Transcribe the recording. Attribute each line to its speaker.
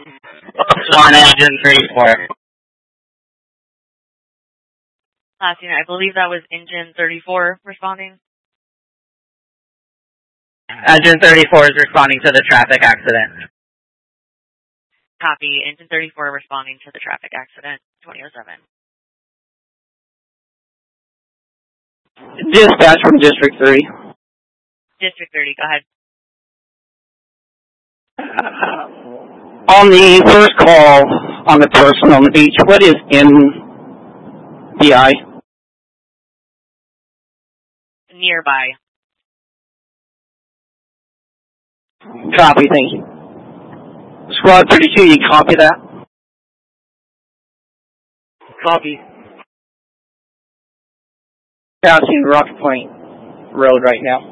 Speaker 1: Swan engine 34.
Speaker 2: Last unit, I believe that was engine 34 responding.
Speaker 1: Engine 34 is responding to the traffic accident.
Speaker 2: Copy. Engine 34 responding to the traffic accident, 2007.
Speaker 3: Dispatch from District 30.
Speaker 2: District 30, go ahead.
Speaker 3: On the first call on the person on the beach, what is NBI?
Speaker 2: Nearby.
Speaker 3: Copy, thank you. Squad 32, you copy that?
Speaker 4: Copy.
Speaker 3: Passing Rock Point Road right now.